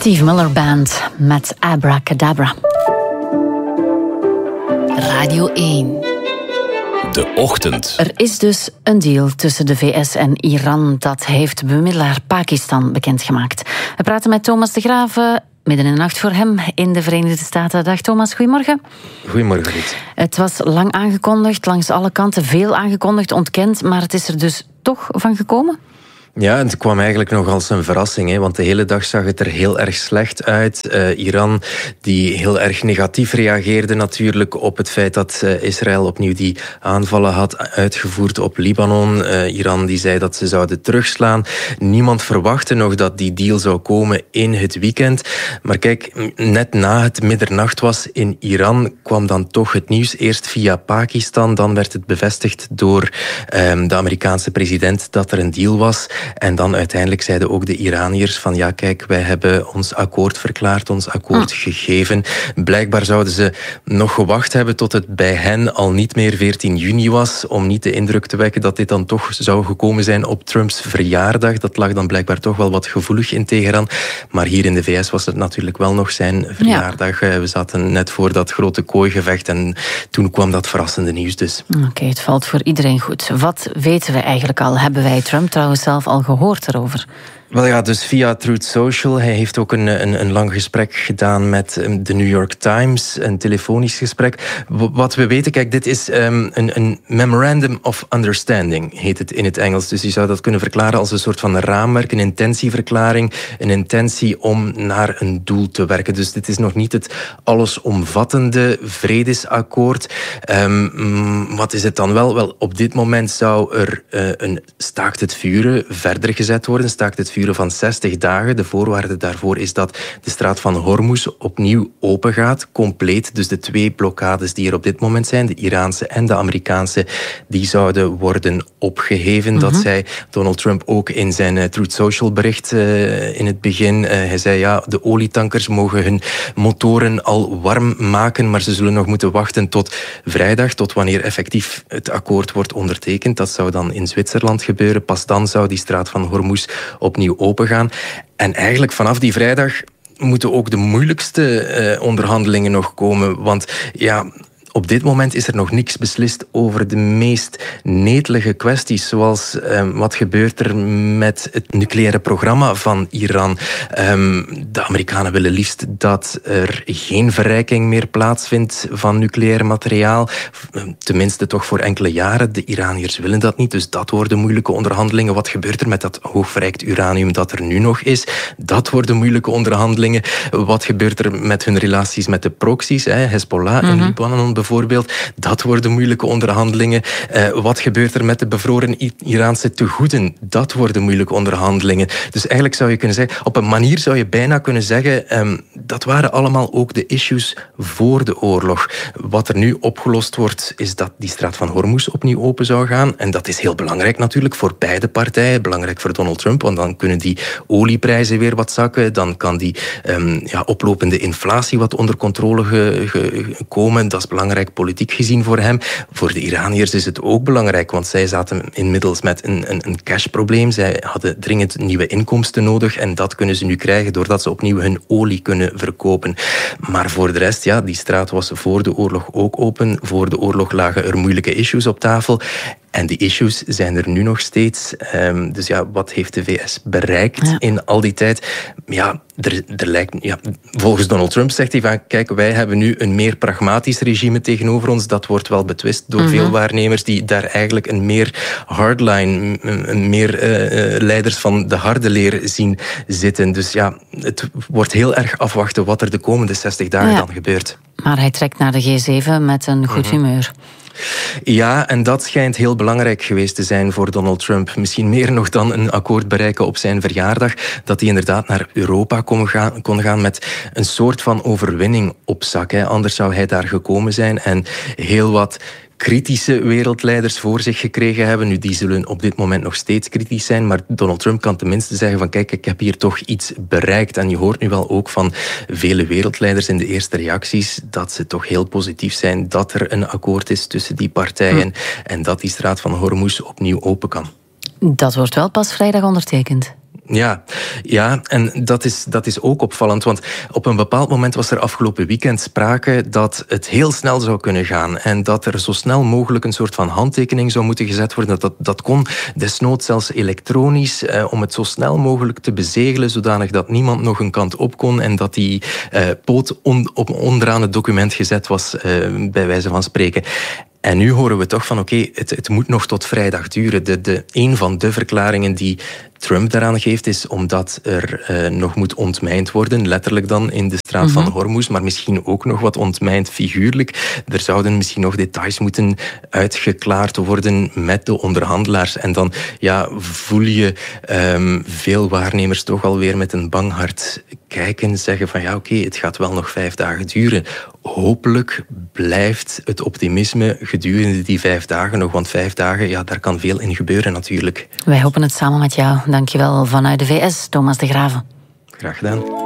Steve Miller Band met Abracadabra. Radio 1. De ochtend. Er is dus een deal tussen de VS en Iran. Dat heeft bemiddelaar Pakistan bekendgemaakt. We praten met Thomas de Graeve, midden in de nacht voor hem in de Verenigde Staten. Dag Thomas, goedemorgen. Goedemorgen, Riet. Het was lang aangekondigd, langs alle kanten veel aangekondigd, ontkend, maar het is er dus toch van gekomen? Ja, het kwam eigenlijk nog als een verrassing, want de hele dag zag het er heel erg slecht uit. Iran, die heel erg negatief reageerde natuurlijk op het feit dat Israël opnieuw die aanvallen had uitgevoerd op Libanon. Iran die zei dat ze zouden terugslaan. Niemand verwachtte nog dat die deal zou komen in het weekend. Maar kijk, net na het middernacht was in Iran kwam dan toch het nieuws. Eerst via Pakistan, dan werd het bevestigd door de Amerikaanse president dat er een deal was. En dan uiteindelijk zeiden ook de Iraniërs van ja, kijk, wij hebben ons akkoord verklaard, ons akkoord gegeven. Blijkbaar zouden ze nog gewacht hebben tot het bij hen al niet meer 14 juni was, om niet de indruk te wekken dat dit dan toch zou gekomen zijn op Trumps verjaardag. Dat lag dan blijkbaar toch wel wat gevoelig in Teheran. Maar hier in de VS was het natuurlijk wel nog zijn verjaardag. Ja. We zaten net voor dat grote kooigevecht en toen kwam dat verrassende nieuws dus. Oké, het valt voor iedereen goed. Wat weten we eigenlijk al? Hebben wij Trump trouwens zelf al gehoord erover? Wel ja, dus via Truth Social. Hij heeft ook een lang gesprek gedaan met de New York Times, een telefonisch gesprek. Wat we weten, kijk, dit is een Memorandum of Understanding, heet het in het Engels. Dus je zou dat kunnen verklaren als een soort van raamwerk, een intentieverklaring, een intentie om naar een doel te werken. Dus dit is nog niet het allesomvattende vredesakkoord. Wat is het dan wel? Wel, op dit moment zou er een staakt het vuren verder gezet worden, staakt het vuren van 60 dagen. De voorwaarde daarvoor is dat de straat van Hormuz opnieuw open gaat, compleet. Dus de 2 blokkades die er op dit moment zijn, de Iraanse en de Amerikaanse, die zouden worden opgeheven. Dat zei Donald Trump ook in zijn Truth Social bericht in het begin. Hij zei ja, de olietankers mogen hun motoren al warm maken, maar ze zullen nog moeten wachten tot vrijdag, tot wanneer effectief het akkoord wordt ondertekend. Dat zou dan in Zwitserland gebeuren. Pas dan zou die straat van Hormuz opnieuw opengaan. En eigenlijk vanaf die vrijdag moeten ook de moeilijkste onderhandelingen nog komen. Want ja, op dit moment is er nog niks beslist over de meest netelige kwesties, zoals wat gebeurt er met het nucleaire programma van Iran. De Amerikanen willen liefst dat er geen verrijking meer plaatsvindt van nucleair materiaal. Tenminste toch voor enkele jaren. De Iraniërs willen dat niet, dus dat worden moeilijke onderhandelingen. Wat gebeurt er met dat hoogverrijkt uranium dat er nu nog is? Dat worden moeilijke onderhandelingen. Wat gebeurt er met hun relaties met de proxies, Hezbollah in Libanon bijvoorbeeld? Dat worden moeilijke onderhandelingen. Wat gebeurt er met de bevroren Iraanse tegoeden? Dat worden moeilijke onderhandelingen. Dus eigenlijk zou je kunnen zeggen, op een manier zou je bijna kunnen zeggen, dat waren allemaal ook de issues voor de oorlog. Wat er nu opgelost wordt, is dat die straat van Hormuz opnieuw open zou gaan. En dat is heel belangrijk natuurlijk voor beide partijen. Belangrijk voor Donald Trump, want dan kunnen die olieprijzen weer wat zakken. Dan kan die oplopende inflatie wat onder controle komen. Dat is belangrijk politiek gezien voor hem. Voor de Iraniërs is het ook belangrijk, want zij zaten inmiddels met een cashprobleem. Zij hadden dringend nieuwe inkomsten nodig en dat kunnen ze nu krijgen doordat ze opnieuw hun olie kunnen verkopen. Maar voor de rest, ja, die straat was voor de oorlog ook open. Voor de oorlog lagen er moeilijke issues op tafel. En die issues zijn er nu nog steeds. Dus ja, wat heeft de VS bereikt in al die tijd? Ja, er lijkt... Ja, volgens Donald Trump zegt hij van, kijk, wij hebben nu een meer pragmatisch regime tegenover ons. Dat wordt wel betwist door veel waarnemers die daar eigenlijk een meer hardline, een meer leiders van de harde leer zien zitten. Dus ja, het wordt heel erg afwachten wat er de komende 60 dagen dan gebeurt. Maar hij trekt naar de G7 met een goed humeur. Ja, en dat schijnt heel belangrijk geweest te zijn voor Donald Trump. Misschien meer nog dan een akkoord bereiken op zijn verjaardag. Dat hij inderdaad naar Europa kon gaan met een soort van overwinning op zak. Anders zou hij daar gekomen zijn en heel wat kritische wereldleiders voor zich gekregen hebben. Nu, die zullen op dit moment nog steeds kritisch zijn, maar Donald Trump kan tenminste zeggen van kijk, ik heb hier toch iets bereikt. En je hoort nu wel ook van vele wereldleiders in de eerste reacties dat ze toch heel positief zijn dat er een akkoord is tussen die partijen en dat die straat van Hormuz opnieuw open kan. Dat wordt wel pas vrijdag ondertekend. Ja, en dat is ook opvallend, want op een bepaald moment was er afgelopen weekend sprake dat het heel snel zou kunnen gaan en dat er zo snel mogelijk een soort van handtekening zou moeten gezet worden. Dat kon desnoods zelfs elektronisch, om het zo snel mogelijk te bezegelen, zodanig dat niemand nog een kant op kon en dat die poot onderaan het document gezet was, bij wijze van spreken. En nu horen we toch van het moet nog tot vrijdag duren. Een van de verklaringen die Trump daaraan geeft is omdat er nog moet ontmijnd worden, letterlijk dan in de straat van Hormuz, maar misschien ook nog wat ontmijnd figuurlijk. Er zouden misschien nog details moeten uitgeklaard worden met de onderhandelaars. En dan voel je veel waarnemers toch alweer met een bang hart kijken, zeggen van het gaat wel nog 5 dagen duren. Hopelijk blijft het optimisme gedurende die 5 dagen nog, want 5 dagen, daar kan veel in gebeuren natuurlijk. Wij hopen het samen met jou. Dankjewel vanuit de VS, Thomas de Graven. Graag gedaan.